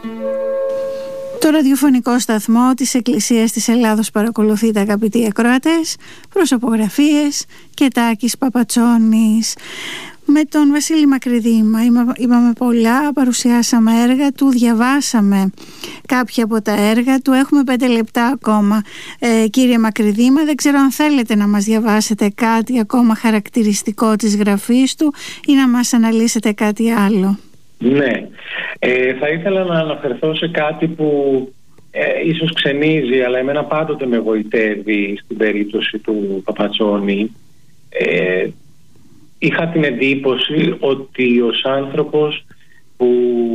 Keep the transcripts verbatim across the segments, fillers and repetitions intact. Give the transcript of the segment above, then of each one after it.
Το ραδιοφωνικό σταθμό της Εκκλησίας της Ελλάδος παρακολουθείτε, αγαπητοί ακροατές. Προσωπογραφίες και Τάκης Παπατσόνης. Με τον Βασίλη Μακρυδήμα είπαμε πολλά, παρουσιάσαμε έργα του, διαβάσαμε κάποια από τα έργα του. Έχουμε πέντε λεπτά ακόμα, ε, κύριε Μακρυδήμα. Δεν ξέρω αν θέλετε να μας διαβάσετε κάτι ακόμα χαρακτηριστικό της γραφής του ή να μας αναλύσετε κάτι άλλο. Ναι, ε, θα ήθελα να αναφερθώ σε κάτι που ε, ίσως ξενίζει, αλλά εμένα πάντοτε με γοητεύει στην περίπτωση του Παπατσόνη. Ε, είχα την εντύπωση ότι ως άνθρωπος που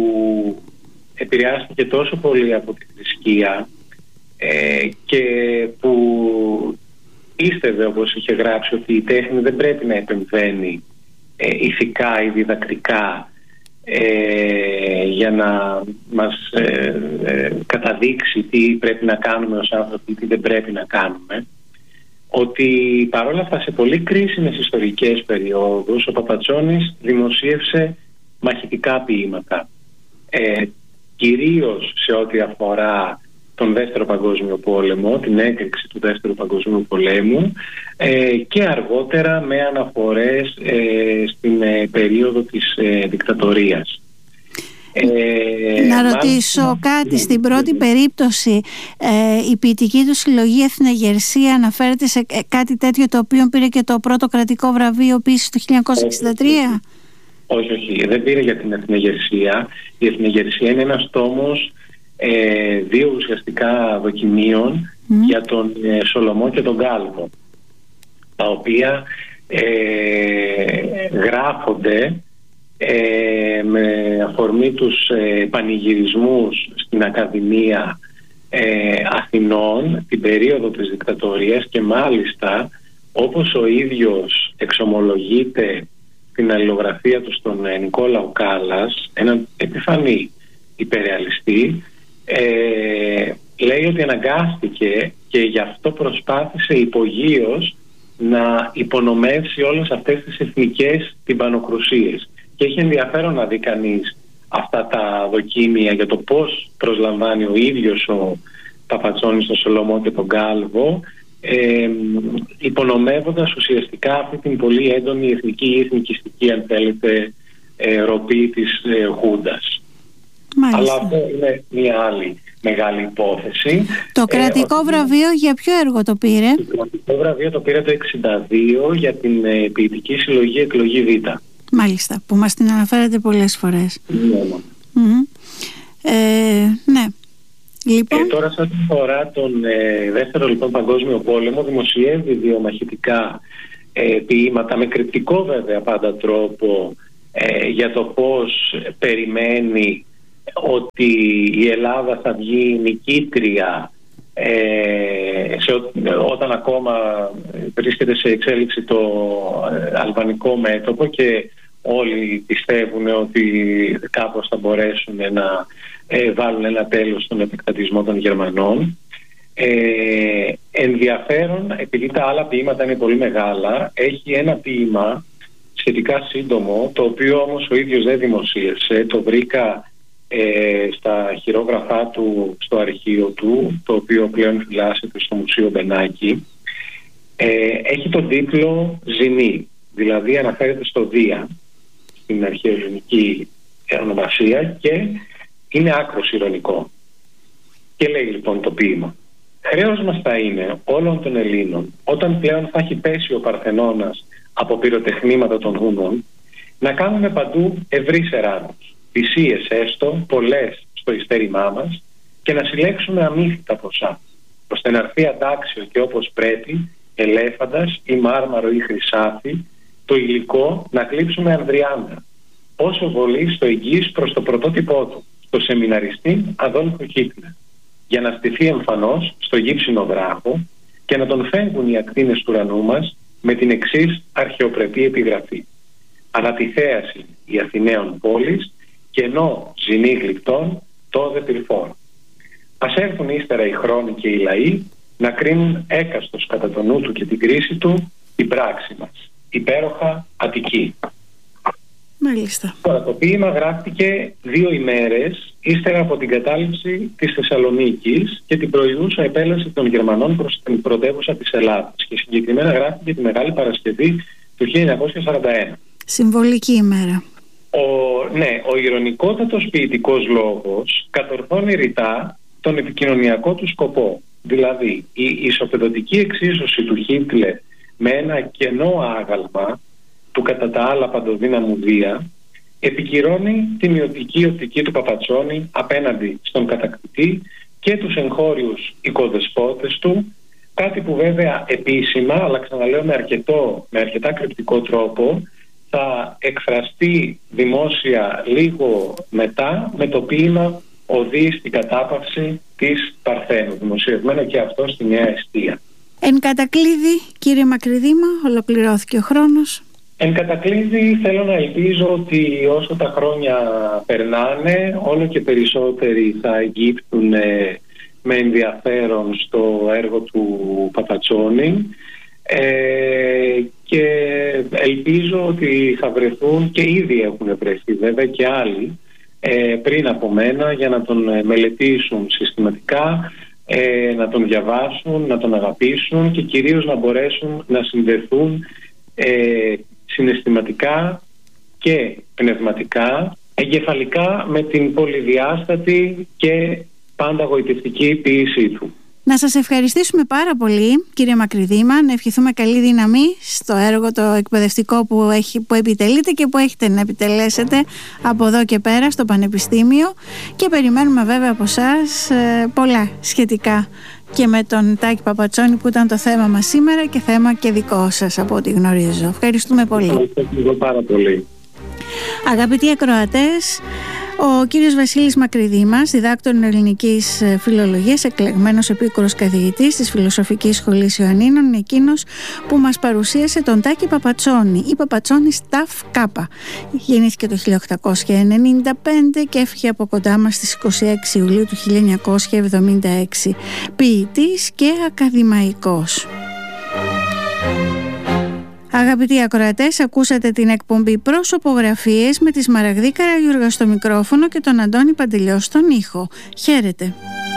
επηρεάστηκε τόσο πολύ από τη θρησκεία ε, και που πίστευε, όπως είχε γράψει, ότι η τέχνη δεν πρέπει να επεμβαίνει ε, ηθικά ή διδακτικά Ε, για να μας ε, ε, καταδείξει τι πρέπει να κάνουμε ως άνθρωποι, τι δεν πρέπει να κάνουμε, ότι παρόλα αυτά σε πολύ κρίσιμες ιστορικές περιόδους ο Παπατσόνης δημοσίευσε μαχητικά ποίηματα, ε, κυρίως σε ό,τι αφορά τον Δεύτερο Παγκόσμιο Πόλεμο, την έκρηξη του Δεύτερου Παγκοσμίου Πολέμου, ε, και αργότερα με αναφορές ε, στην ε, περίοδο της ε, δικτατορίας. Ε, να ρωτήσω μάλλον κάτι. Στην πρώτη περίπτωση ε, η ποιητική του συλλογή Εθνεγερσία αναφέρεται σε κάτι τέτοιο, το οποίο πήρε και το πρώτο κρατικό βραβείο επίσης το χίλια εννιακόσια εξήντα τρία? Όχι, όχι, δεν πήρε για την Εθνεγερσία. Η Εθνεγερσία είναι ένας τόμος Ε, δύο ουσιαστικά δοκιμίων mm. για τον ε, Σολομό και τον Κάλβο, τα οποία ε, γράφονται ε, με αφορμή τους ε, πανηγυρισμούς στην Ακαδημία ε, Αθηνών την περίοδο της δικτατορίας, και μάλιστα, όπως ο ίδιος εξομολογείται στην αλληλογραφία του στον ε, Νικόλαο Κάλλας, έναν επιφανή υπερρεαλιστή, Ε, λέει ότι αναγκάστηκε και γι' αυτό προσπάθησε υπογείως να υπονομεύσει όλες αυτές τις εθνικές τυμπανοκρουσίες. Και έχει ενδιαφέρον να δει κανείς αυτά τα δοκίμια για το πώς προσλαμβάνει ο ίδιος ο Παπατσόνης τον Σολομό και τον Κάλβο, ε, υπονομεύοντας ουσιαστικά αυτή την πολύ έντονη εθνική ή εθνικιστική, αν θέλετε, ε, ροπή της ε, Χούντας. Μάλιστα. Αλλά αυτό είναι μια άλλη μεγάλη υπόθεση. Το κρατικό ε, βραβείο ότι... για ποιο έργο το πήρε? Το κρατικό βραβείο το πήρε το εξήντα δύο για την ε, ποιητική συλλογή Εκλογή Β. Μάλιστα, που μας την αναφέρετε πολλές φορές. Ναι. Mm-hmm. Ε, ναι. Λοιπόν. Ε, τώρα, σε ό,τι αφορά τον ε, Δεύτερο λοιπόν Παγκόσμιο Πόλεμο, δημοσιεύει δύο μαχητικά ε, ποίηματα, με κριτικό βέβαια πάντα τρόπο, ε, για το πώς περιμένει ότι η Ελλάδα θα βγει νικήτρια ε, σε, όταν ακόμα βρίσκεται σε εξέλιξη το ε, αλβανικό μέτωπο, και όλοι πιστεύουν ότι κάπως θα μπορέσουν να ε, βάλουν ένα τέλος στον επεκτατισμό των Γερμανών. Ε, ενδιαφέρον, επειδή τα άλλα ποίηματα είναι πολύ μεγάλα, έχει ένα ποίημα σχετικά σύντομο, το οποίο όμως ο ίδιος δεν δημοσίευσε. Το βρήκα Ε, στα χειρόγραφά του στο αρχείο του, το οποίο πλέον φυλάσσεται στο Μουσείο Μπενάκη. Ε, έχει τον τίτλο Ζηνή, δηλαδή αναφέρεται στο Δία, στην αρχαιοελληνική ονομασία, και είναι άκρος ηρωνικό. Και λέει λοιπόν το ποίημα: «Χρέος μας θα είναι όλων των Ελλήνων, όταν πλέον θα έχει πέσει ο Παρθενώνας από πυροτεχνήματα των Χουνών, να κάνουμε παντού ευρύς εράνους, θυσίες έστω, πολλές στο ειστέρημά μας, και να συλλέξουμε αμύθιτα ποσά, ώστε να έρθει αντάξιο και όπως πρέπει, ελέφαντας ή μάρμαρο ή χρυσάφι, το υλικό να κλείψουμε ανδριάντα, όσο βολεί στο εγγύς προς το πρωτότυπό του, στο σεμιναριστή Αδόλφο Χίτλερ, για να στηθεί εμφανώς στο γύψινο βράχο και να τον φεύγουν οι ακτίνες του ουρανού μας με την εξής αρχαιοπρεπή επιγραφή: ανά τη θέαση η Αθηναίων πόλης, και ενώ ζηνή γλυπτών τόδε πυρφόρ. Ας έρθουν ύστερα οι χρόνοι και οι λαοί να κρίνουν έκαστος κατά το νου του και την κρίση του την πράξη μας. Υπέροχα Αττική». Μάλιστα. Τώρα, το ποίημα γράφτηκε δύο ημέρες ύστερα από την κατάληψη της Θεσσαλονίκης και την προηγούσα επέλαση των Γερμανών προς την πρωτεύουσα της Ελλάδας, και συγκεκριμένα γράφτηκε τη Μεγάλη Παρασκευή του χίλια εννιακόσια σαράντα ένα. Συμβολική ημέρα. Ο, ναι, ο ηρωνικότατος ποιητικός λόγος κατορθώνει ρητά τον επικοινωνιακό του σκοπό. Δηλαδή, η ισοπεδωτική εξίσωση του Χίτλερ με ένα κενό άγαλμα του κατά τα άλλα παντοδύναμου βία επικυρώνει τη μειωτική οπτική του Παπατσόνη απέναντι στον κατακτητή και τους εγχώριους οικοδεσπότες του, κάτι που βέβαια επίσημα, αλλά ξαναλέω με, αρκετό, με αρκετά κρυπτικό τρόπο, θα εκφραστεί δημόσια λίγο μετά με το ποίημα «Οδεί στην κατάπαυση της Παρθένου», δημοσιευμένο και αυτό στη Νέα Εστία. Εν κατακλείδη, κύριε Μακρυδήμα, ολοκληρώθηκε ο χρόνος. Εν κατακλείδη, θέλω να ελπίζω ότι όσο τα χρόνια περνάνε, όλο και περισσότεροι θα εγκύπτουν με ενδιαφέρον στο έργο του Παπατσόνη, ε, και ελπίζω ότι θα βρεθούν, και ήδη έχουν βρεθεί βέβαια και άλλοι ε, πριν από μένα, για να τον μελετήσουν συστηματικά, ε, να τον διαβάσουν, να τον αγαπήσουν και κυρίως να μπορέσουν να συνδεθούν ε, συναισθηματικά και πνευματικά, εγκεφαλικά, με την πολυδιάστατη και πάντα γοητευτική ποίησή του. Να σας ευχαριστήσουμε πάρα πολύ, κύριε Μακρυδήμα, να ευχηθούμε καλή δύναμη στο έργο το εκπαιδευτικό που, έχει, που επιτελείτε και που έχετε να επιτελέσετε από εδώ και πέρα στο Πανεπιστήμιο, και περιμένουμε βέβαια από εσάς ε, πολλά σχετικά και με τον Τάκη Παπατσόνη, που ήταν το θέμα μας σήμερα και θέμα και δικό σας από ό,τι γνωρίζω. Ευχαριστούμε πολύ. Ευχαριστώ πάρα πολύ. Αγαπητοί ακροατές, ο κύριος Βασίλης Μακρυδήμας, διδάκτορ ελληνικής φιλολογίας, εκλεγμένος επίκουρος καθηγητής της Φιλοσοφικής Σχολής Ιωαννίνων, είναι εκείνος που μας παρουσίασε τον Τάκη Παπατσόνη, ή Παπατσόνης Ταφ Κάπα. Γεννήθηκε το χίλια οκτακόσια ενενήντα πέντε και έφυγε από κοντά μας στις είκοσι έξι Ιουλίου του χίλια εννιακόσια εβδομήντα έξι. Ποιητής και ακαδημαϊκός. Αγαπητοί ακροατές, ακούσατε την εκπομπή «Προσωπογραφίες» με τη Σμαραγδή Καραγιούργα στο μικρόφωνο και τον Αντώνη Παντελιό στον ήχο. Χαίρετε.